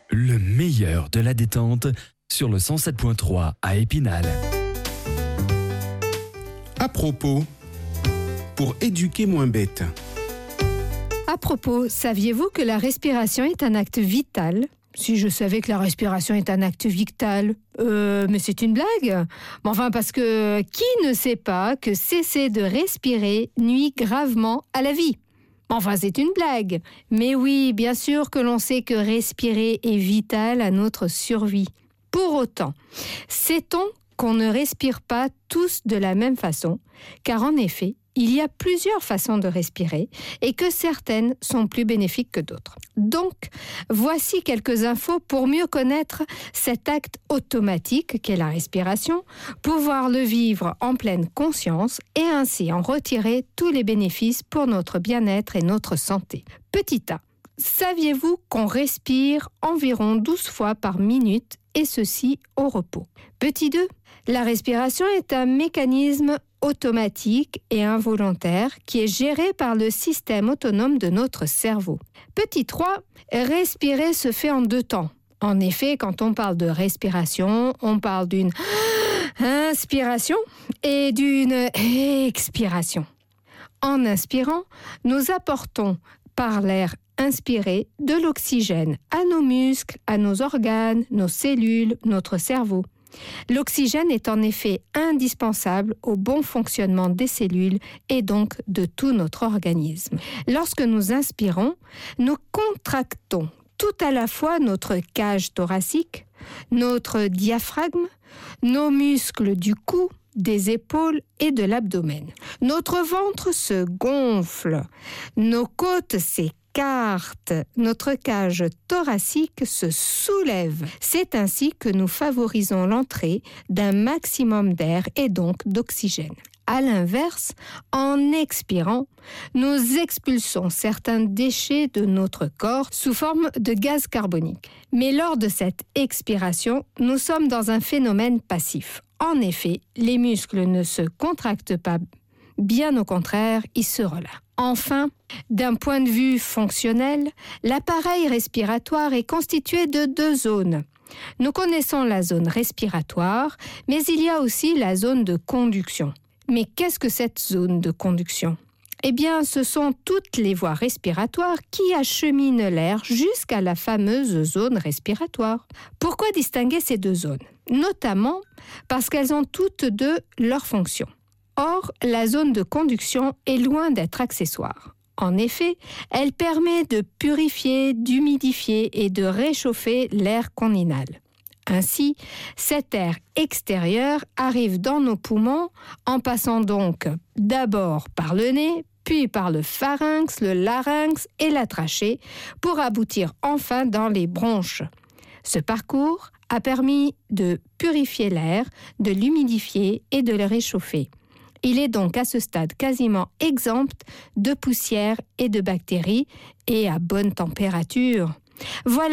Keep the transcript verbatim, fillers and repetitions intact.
Le meilleur de la détente sur le cent sept point trois à Épinal. À propos, pour éduquer moins bête. À propos, saviez-vous que la respiration est un acte vital ? Si je savais que la respiration est un acte vital, euh, mais c'est une blague. Enfin, parce que qui ne sait pas que cesser de respirer nuit gravement à la vie ? Enfin, c'est une blague. Mais oui, bien sûr que l'on sait que respirer est vital à notre survie. Pour autant, sait-on qu'on ne respire pas tous de la même façon ? Car en effet, il y a plusieurs façons de respirer et que certaines sont plus bénéfiques que d'autres. Donc, voici quelques infos pour mieux connaître cet acte automatique qu'est la respiration, pouvoir le vivre en pleine conscience et ainsi en retirer tous les bénéfices pour notre bien-être et notre santé. Petit A. Saviez-vous qu'on respire environ douze fois par minute et ceci au repos ? Petit deux. La respiration est un mécanisme automatique et involontaire qui est géré par le système autonome de notre cerveau. Petit trois. Respirer se fait en deux temps. En effet, quand on parle de respiration, on parle d'une inspiration et d'une expiration. En inspirant, nous apportons par l'air inspiré de l'oxygène à nos muscles, à nos organes, nos cellules, notre cerveau. L'oxygène est en effet indispensable au bon fonctionnement des cellules et donc de tout notre organisme. Lorsque nous inspirons, nous contractons tout à la fois notre cage thoracique, notre diaphragme, nos muscles du cou, des épaules et de l'abdomen. Notre ventre se gonfle, nos côtes s'écartent, notre cage thoracique se soulève. C'est ainsi que nous favorisons l'entrée d'un maximum d'air et donc d'oxygène. À l'inverse, en expirant, nous expulsons certains déchets de notre corps sous forme de gaz carbonique. Mais lors de cette expiration, nous sommes dans un phénomène passif. En effet, les muscles ne se contractent pas, bien au contraire, ils se relâchent. Enfin, d'un point de vue fonctionnel, l'appareil respiratoire est constitué de deux zones. Nous connaissons la zone respiratoire, mais il y a aussi la zone de conduction. Mais qu'est-ce que cette zone de conduction ? Eh bien, ce sont toutes les voies respiratoires qui acheminent l'air jusqu'à la fameuse zone respiratoire. Pourquoi distinguer ces deux zones ? Notamment parce qu'elles ont toutes deux leurs fonctions. Or, la zone de conduction est loin d'être accessoire. En effet, elle permet de purifier, d'humidifier et de réchauffer l'air qu'on inhale. Ainsi, cet air extérieur arrive dans nos poumons en passant donc d'abord par le nez, puis par le pharynx, le larynx et la trachée pour aboutir enfin dans les bronches. Ce parcours a permis de purifier l'air, de l'humidifier et de le réchauffer. Il est donc à ce stade quasiment exempt de poussière et de bactéries et à bonne température. Voilà